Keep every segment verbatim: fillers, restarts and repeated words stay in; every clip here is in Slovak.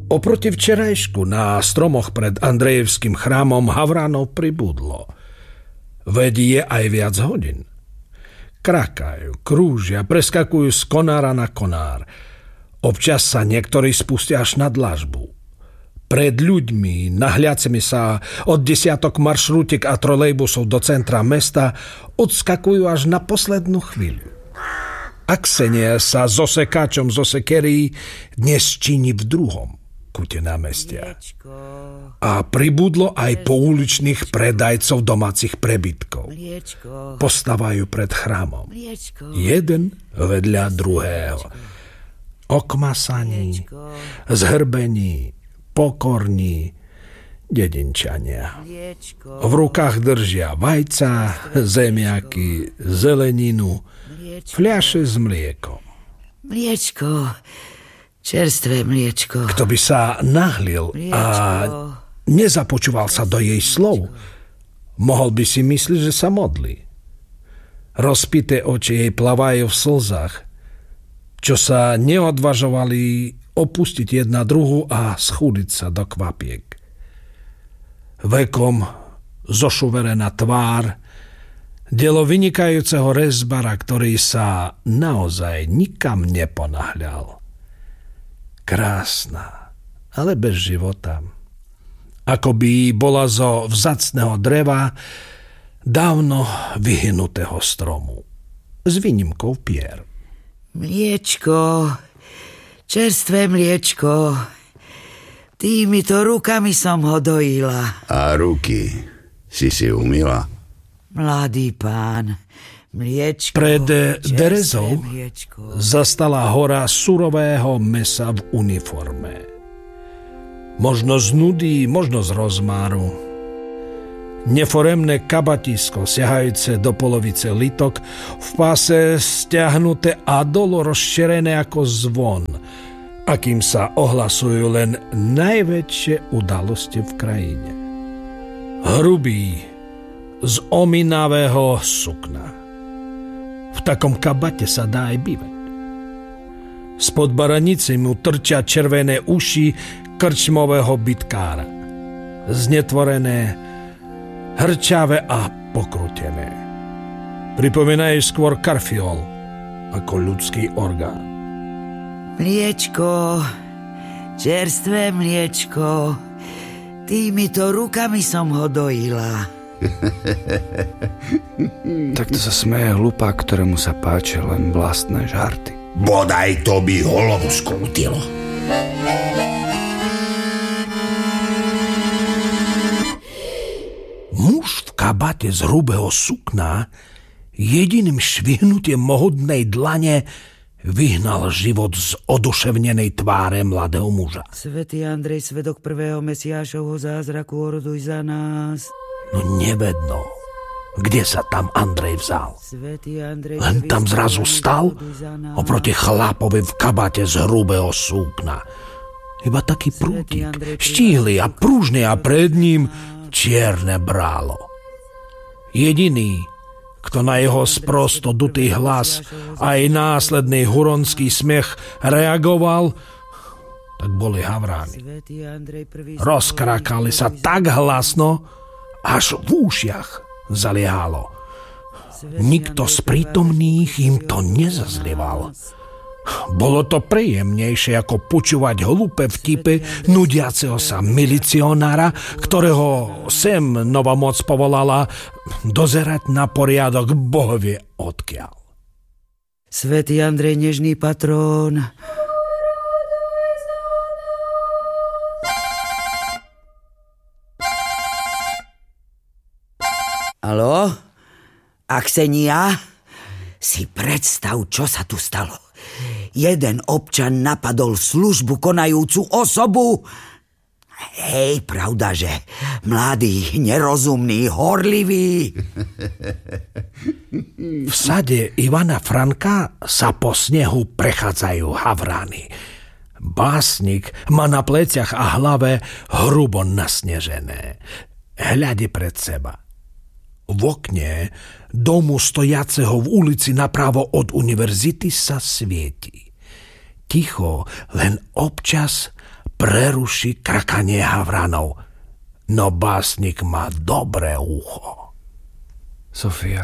Oproti včerajšku na stromoch pred Andrejevským chrámom Havránov pribudlo. Veď je aj viac hodín. Krakajú, krúžia, preskakujú z konára na konár. Občas sa niektorí spustia až na dlažbu. Pred ľuďmi, nahliacimi sa od desiatok maršrútek a trolejbusov do centra mesta, odskakujú až na poslednú chvíľu. A Ksenia sa so sekáčom zo sekerí dnes číni v druhom kute námestia. A pribudlo aj pouličných predajcov domácich prebytkov. Postávajú pred chrámom. Jeden vedľa druhého. Okmasaní, zhrbení, pokorní dedinčania. V rukách držia vajca, zemiaky, zeleninu, fľaše s mliekom. Mliečko, čerstvé mliečko. Kto by sa nahlil a nezapočúval sa do jej slov, mohol by si myslieť, že sa modlí. Rozpité oči jej plavajú v slzách, čo sa neodvažovali opustiť jedna druhu a schúdiť sa do kvapiek. Vekom zošuverená tvár, dielo vynikajúceho rezbara, ktorý sa naozaj nikam neponáhľal. Krásna, ale bez života. Ako by bola zo vzácneho dreva dávno vyhynutého stromu. S výnimkou pier. Mliečko, čerstvé mliečko. Týmito rukami som ho dojila. A ruky si si umyla? Mladý pán, mliečko. Pred derezou zastala hora surového mesa v uniforme. Možno z nudy, možno z rozmáru. Neforemné kabatisko, siahajúce do polovice litok, v páse stiahnuté a dolo rozšerené ako zvon, akým sa ohlasujú len najväčšie udalosti v krajine. Hrubý, z ominavého sukna. V takom kabate sa dá aj bývať. Spod baranice mu trčia červené uši krčmového bytkára. Znetvorené, hrčavé a pokrutené. Pripomínajú skôr karfiol ako ľudský orgán. Mliečko, čerstvé mliečko, týmito rukami som ho dojila. Takto sa smeje hlupák, ktorému sa páčia len vlastné žarty. Bodaj to by hlavu skrútilo. Muž v kabate z hrubého sukna jediným švihnutím mohodnej dlane vyhnal život z oduševnenej tváre mladého muža. Svätý Andrej, svedok prvého Mesiášovho zázraku, oroduj za nás. No nevedno, kde sa tam Andrej vzal. Len tam zrazu stal oproti chlapovi v kabate z hrubého súkna. Iba taký prútik, štíhly a pružný a pred ním čierne brálo. Jediný, kto na jeho sprosto dutý hlas aj následný huronský smiech reagoval, tak boli Havráni. Rozkrakali sa tak hlasno, až v ušiach zaliehalo. Nikto z prítomných im to nezazlieval. Bolo to príjemnejšie ako počúvať hlúpe vtipy nudiaceho sa milicionára, ktorého sem nová moc povolala dozerať na poriadok bohovie odkiaľ. Svätý Andrej, nežný patrón. Haló? Aksenia? Si predstav, čo sa tu stalo. Jeden občan napadol službu konajúcu osobu. Hej, pravda, že mladý, nerozumný, horlivý. V sade Ivana Franka sa po snehu prechádzajú Havráni. Básnik má na pleciach a hlave hrubo nasnežené. Hľadí pred seba. V okne domu stojaceho v ulici napravo od univerzity sa svieti. Ticho, len občas preruší krakanie havranov. No básnik má dobré ucho. Sofia.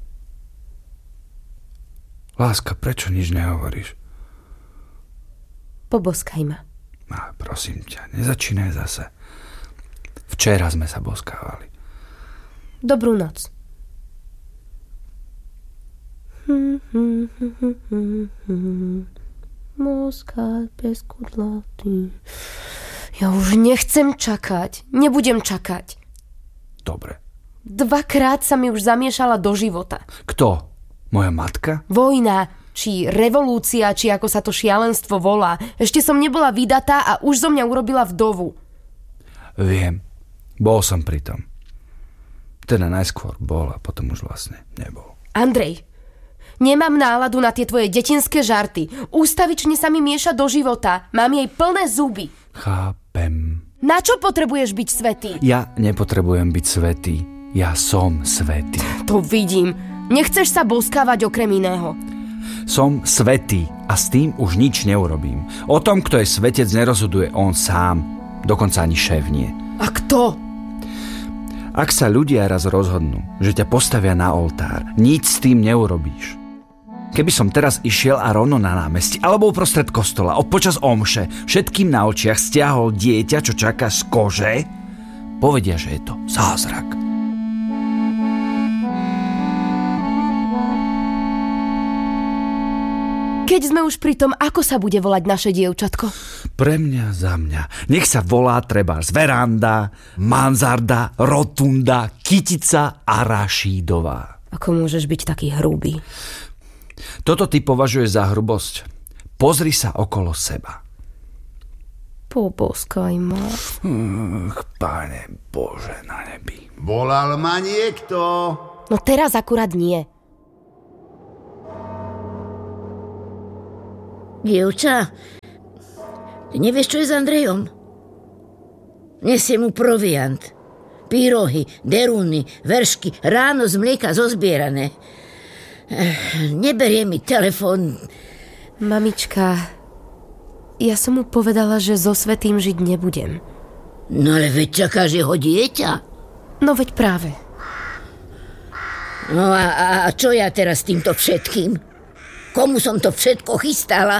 Láska, prečo nič nehovoríš? Poboskaj ma. Á, prosím ťa, nezačínaj zase. Včera sme sa boskávali. Dobrú noc. Moskal bez kudlaty. Ja už nechcem čakať. Nebudem čakať. Dobre. Dvakrát sa mi už zamiešala do života. Kto? Moja matka? Vojna, či revolúcia, či ako sa to šialenstvo volá. Ešte som nebola vydatá a už zo mňa urobila vdovu. Viem. Bol som pri tom. Teda najskôr bol a potom už vlastne nebol. Andrej, nemám náladu na tie tvoje detinské žarty. Ústavične sa mi mieša do života. Mám jej plné zuby. Chápem. Na čo potrebuješ byť svätý? Ja nepotrebujem byť svätý. Ja som svätý. To vidím. Nechceš sa boskávať okrem iného. Som svätý a s tým už nič neurobím. O tom, kto je svetec, nerozhoduje on sám. Dokonca ani šéf nie. A kto? Ak sa ľudia raz rozhodnú, že ťa postavia na oltár, nič s tým neurobíš. Keby som teraz išiel a rovno na námestí, alebo uprostred kostola, počas omše, všetkým na očiach stiahol dieťa, čo čaká z kože, povedia, že je to zázrak. Keď sme už pri tom, ako sa bude volať naše dievčatko? Pre mňa, za mňa. Nech sa volá treba z veranda, mansarda, rotunda, kytica a Rašídová. Ako môžeš byť taký hrubý? Toto ty považuješ za hrubosť? Pozri sa okolo seba. Poboskaj ma. Ach, Pane Bože na nebi. Volal ma niekto? No teraz akurát nie. Dievča, ty nevieš, čo je s Andrejom? Nesie mu proviant. Pyrohy, deruny, veršky, ráno z mlieka zozbierané. Neberie mi telefón. Mamička, ja som mu povedala, že so Svätým žiť nebudem. No ale veď čakáš jeho dieťa. No veď práve. No a, a, a čo ja teraz s týmto všetkým? Komu som to všetko chystala?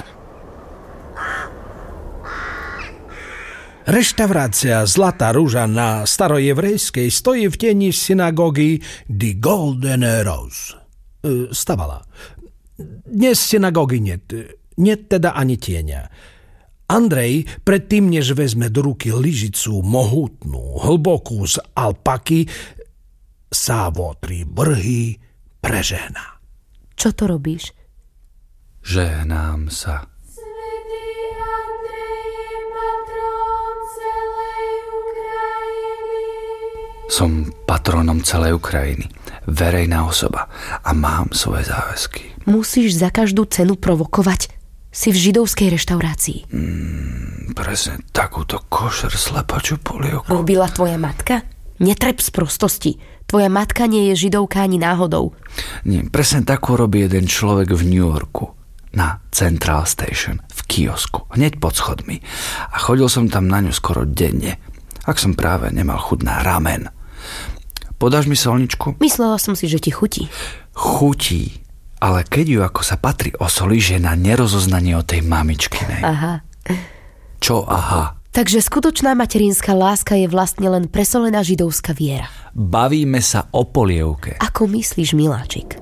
Reštaurácia Zlatá rúža na starojevrejskej stojí v tieni synagógy The Golden Rose. E, stavala. Dnes synagógy net. Net teda ani tieňa. Andrej, predtým, než vezme do ruky lyžicu mohutnú, hlbokú z alpaky, sa votri brhy prežehná. Čo to robíš? Žehnám sa. Svätý Andrej je patron celej Ukrajiny. Som patronom celej Ukrajiny. Verejná osoba. A mám svoje záväzky. Musíš za každú cenu provokovať. Si v židovskej reštaurácii. Mm, presne takúto košer slepačú polievku. Robila tvoja matka? Netreb z prostosti. Tvoja matka nie je židovka ani náhodou. Nie, presne takú robí jeden človek v New Yorku. Na Central Station, v kiosku, hneď pod schodmi. A chodil som tam na ňu skoro denne, ak som práve nemal chuť na ramen. Podáš mi solničku? Myslela som si, že ti chutí. Chutí, ale keď ju ako sa patrí osolíš, je na nerozoznanie o tej mamičkinej. Aha. Čo aha? Takže skutočná materinská láska je vlastne len presolená židovská viera. Bavíme sa o polievke. Ako myslíš, miláčik?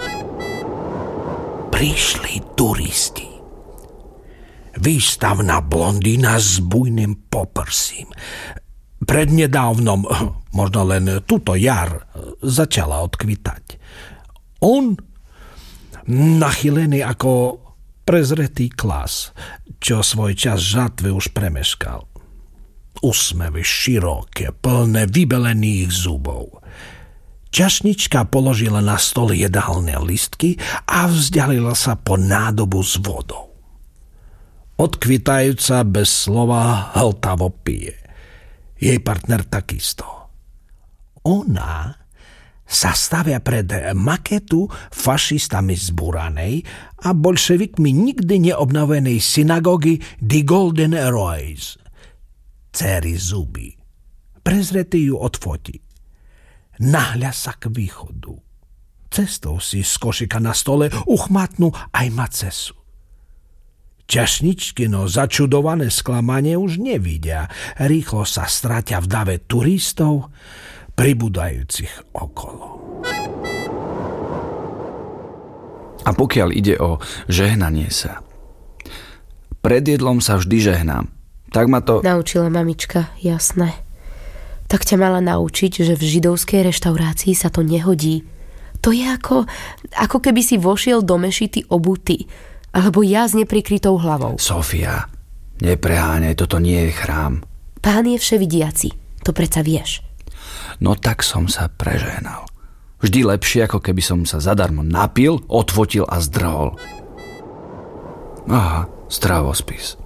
Prišli turisti. Výstavná blondína s bujným poprsím. Prednedávnom, možno len túto jar, začala odkvitať. On, nachylený ako prezretý klas, čo svoj čas žatvy už premeškal. Úsmevy široké, plné vybelených zubov. Čašnička položila na stôl jedálne listky a vzdialila sa po nádobu s vodou. Odkvitajúca bez slova hltavo pije. Jej partner takisto. Ona sa stavia pred maketu fašistami zbúranej a bolševikmi nikdy neobnovenej synagógy The Golden Rose. dcery zuby. Prezretý ju odfotí. Nahľa sa k východu. Cestou si z košika na stole uchmatnú aj macesu. Čašničkino začudované sklamanie už nevidia. Rýchlo sa stratia v dave turistov, pribúdajúcich okolo. A pokiaľ ide o žehnanie sa, pred jedlom sa vždy žehnám. Tak ma to... Naučila mamička, jasné. Tak ťa mala naučiť, že v židovskej reštaurácii sa to nehodí. To je ako, ako keby si vošiel do mešity obutý, alebo ja s neprikrytou hlavou. Sofia, nepreháňaj, toto nie je chrám. Pán je vševidiaci, to predsa vieš. No tak som sa prežehnal. Vždy lepšie, ako keby som sa zadarmo napil, odfotil a zdrhol. Aha, stravospis.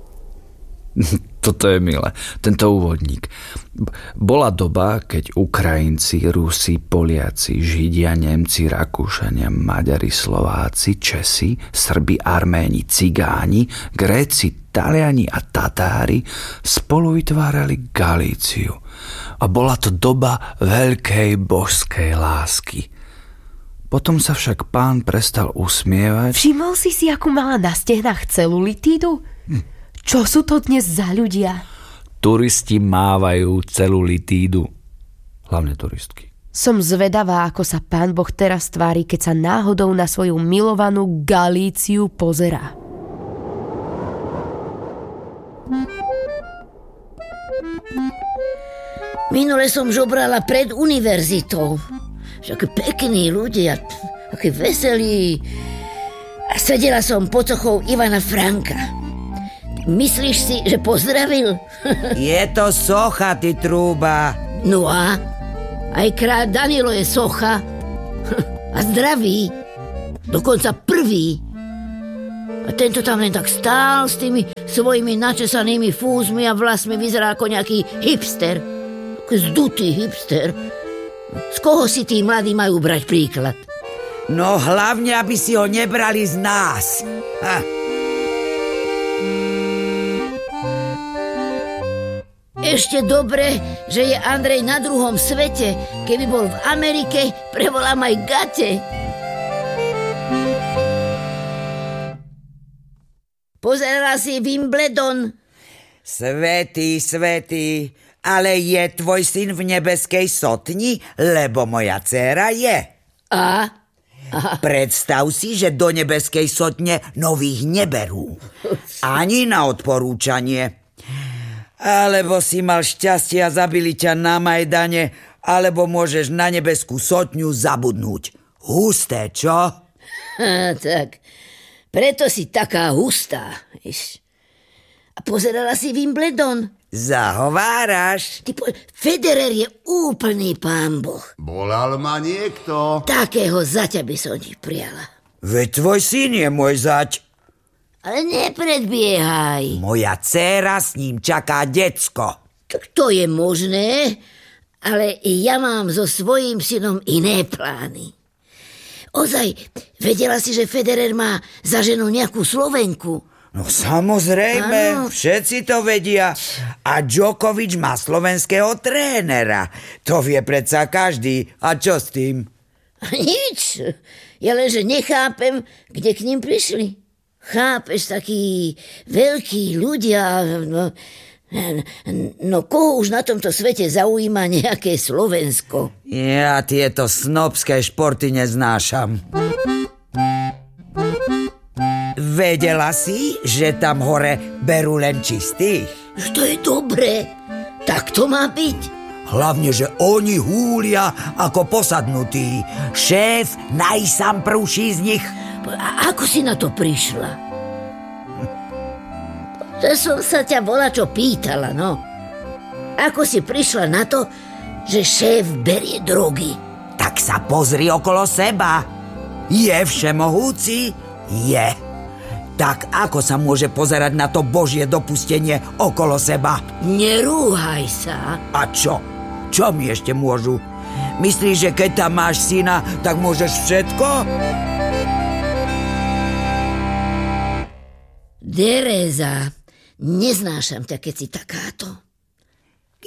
Toto je milé, tento úvodník. Bola doba, keď Ukrajinci, Rusi, Poliaci, Židia, Nemci, Rakúšania, Maďari, Slováci, Česi, Srbi, Arméni, Cigáni, Gréci, Taliani a Tatári spolu vytvárali Galíciu. A bola to doba veľkej božskej lásky. Potom sa však pán prestal usmievať. Všimol si si, akú mala na stehnách celulitídu? Hm. Čo sú to dnes za ľudia? Turisti mávajú celulitídu. Hlavne turistky. Som zvedavá, ako sa pán Boh teraz tvári, keď sa náhodou na svoju milovanú Galíciu pozerá. Minule som žobrala pred univerzitou. Však pekní ľudia, akí veselí. A sedela som pod sochou Ivana Franka. Myslíš si, že pozdravil? Je to socha, ty trúba. No a? Aj kráľ Danilo je socha. A zdravý. Dokonca prvý. A tento tam len tak stál s tými svojimi načesanými fúzmi a vlasmi, vyzerá ako nejaký hipster. Zdutý hipster. Z koho si tí mladí majú brať príklad? No hlavne, aby si ho nebrali z nás. Ha. Ešte dobre, že je Andrej na druhom svete. Keby bol v Amerike, prevolám aj gate. Pozerala si Wimbledon? Svätý, svätý, ale je tvoj syn v nebeskej sotni, lebo moja dcéra je. A? Aha. Predstav si, že do nebeskej sotne nových neberú. Ani na odporúčanie. Alebo si mal šťastie a zabili ťa na Majdane, alebo môžeš na nebeskú sotňu zabudnúť. Husté, čo? Ha, tak, preto si taká hustá. Iš. A pozerala si Wimbledon? Zahováraš. Ty po... Federer je úplný pán Boh. Bolal ma niekto. Takého zaťa by som ti prijala. Veď tvoj syn je môj zať. Ale nepredbiehaj. Moja dcéra s ním čaká decko. Tak to je možné, ale ja mám so svojím synom iné plány. Ozaj, vedela si, že Federer má za ženu nejakú Slovenku? No samozrejme, ano. Všetci to vedia. A Djokovič má slovenského trénera. To vie predsa každý. A čo s tým? Nič. Ja lenže nechápem, kde k ním prišli. Chápeš, takí veľkí ľudia, no, no koho už na tomto svete zaujíma nejaké Slovensko? Ja tieto snobské športy neznášam. Vedela si, že tam hore berú len čistých? To je dobré, tak to má byť. Hlavne, že oni húlia ako posadnutí. Šéf najsam prúší z nich. A ako si na to prišla? To som sa ťa volačo pýtala, no. Ako si prišla na to, že šéf berie drogy? Tak sa pozri okolo seba. Je všemohúci? Je. Tak ako sa môže pozerať na to Božie dopustenie okolo seba? Nerúhaj sa. A čo? Čo mi ešte môžu? Myslíš, že keď tam máš syna, tak môžeš všetko? Tereza, neznášam ťa, keď si takáto.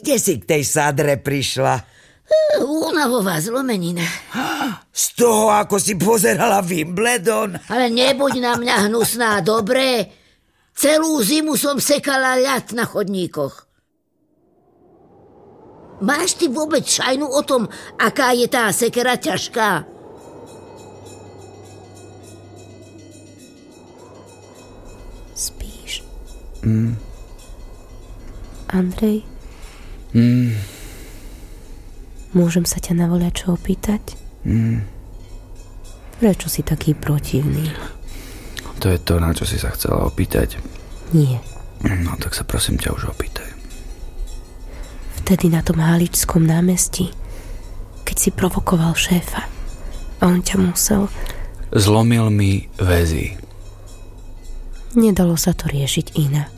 kde si k tej sadre prišla? Únavová zlomenina. Z toho, ako si pozerala Wimbledon? Ale nebuď na mňa hnusná, dobre? Celú zimu som sekala ľad na chodníkoch. Máš ty vôbec šajnu o tom, aká je tá sekera ťažká? Spíš? Mm. Andrej? Mm. Môžem sa ťa na voľačo opýtať? Mm. Prečo si taký protivný? To je to, na čo si sa chcela opýtať. Nie. No tak sa prosím ťa už opýtaj. Vtedy na tom Haličskom námestí, keď si provokoval šéfa a on ťa musel... Zlomil mi väzy. Nedalo sa to riešiť inak.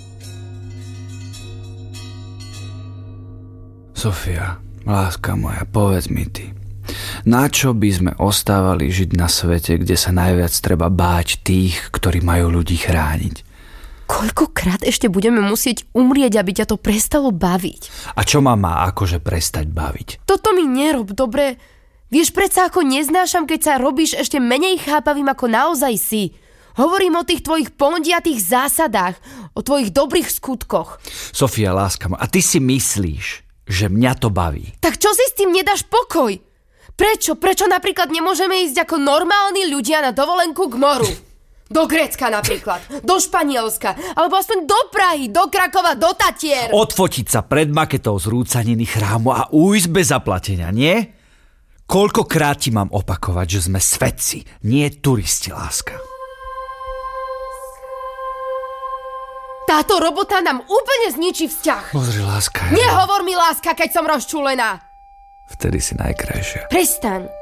Sofia, láska moja, povedz mi ty, na čo by sme ostávali žiť na svete, kde sa najviac treba báť tých, ktorí majú ľudí chrániť? Koľkokrát ešte budeme musieť umrieť, aby ťa to prestalo baviť? A čo ma má akože prestať baviť? Toto mi nerob, dobre? Vieš predsa, ako neznášam, keď sa robíš ešte menej chápavým, ako naozaj si. Hovorím o tých tvojich pondiatých zásadách, o tvojich dobrých skutkoch. Sofia, láska moja, a ty si myslíš, že mňa to baví? Tak čo si s tým nedáš pokoj? Prečo? Prečo napríklad nemôžeme ísť ako normálni ľudia na dovolenku k moru? Do Grécka napríklad, do Španielska, alebo aspoň do Prahy, do Krakova, do Tatier. Odfotiť sa pred maketou zrúcaniny chrámu a ujsť bez zaplatenia, nie? Koľkokrát ti mám opakovať, že sme svetci, nie turisti, láska. Táto robota nám úplne zničí vzťah. Pozri, láska. Nehovor mi láska, keď som rozčúlená. Vtedy si najkrajšia. Prestaň.